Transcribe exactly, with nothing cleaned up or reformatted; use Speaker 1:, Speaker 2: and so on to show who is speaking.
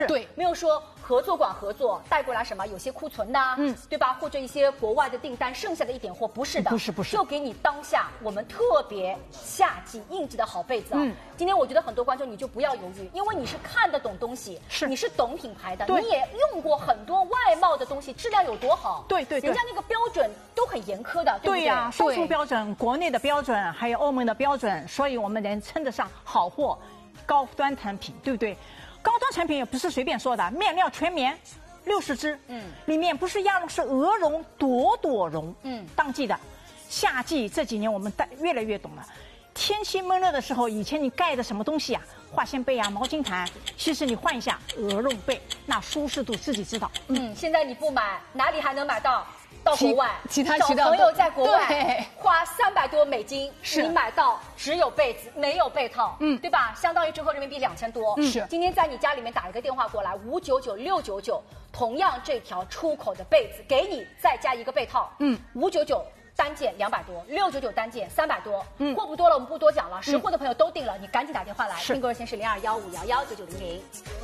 Speaker 1: 对，
Speaker 2: 没有说合作管合作带过来什么有些库存的，嗯，对吧？或者一些国外的订单剩下的一点货，不是的，
Speaker 1: 不是不是，
Speaker 2: 就给你当下我们特别夏季应季的好被子啊。嗯，今天我觉得很多观众你就不要犹豫，因为你是看得懂东西，
Speaker 1: 是
Speaker 2: 你是懂品牌的，你也用过很多外贸的东西，质量有多好？
Speaker 1: 对对对，
Speaker 2: 人家那个标准都很严苛的，对不对？
Speaker 1: 对呀、啊，双重标准，国内的标准还有欧盟的标准，所以我们能称得上好货、高端产品，对不对？高端产品也不是随便说的，面料全棉，六十支，嗯，里面不是鸭绒，是鹅绒、朵朵绒，嗯，当季的。夏季这几年我们带越来越懂了，天气闷热的时候，以前你盖的什么东西啊，化纤被啊、毛巾毯，其实你换一下鹅绒被，那舒适度自己知道。
Speaker 2: 嗯，现在你不买，哪里还能买到？到国外，
Speaker 3: 其他渠道
Speaker 2: 找朋友在国外花三百多美金，你买到只有被子没有被套，嗯，对吧？相当于折合人民币两千多。
Speaker 3: 是，
Speaker 2: 今天在你家里面打一个电话过来，五九九六九九，同样这条出口的被子给你再加一个被套，嗯，五九九单件两百多，六九九单件三百多，嗯，货不多了，我们不多讲了，识货的朋友都定了，你赶紧打电话来，订购热线是零二幺五幺幺九九零零。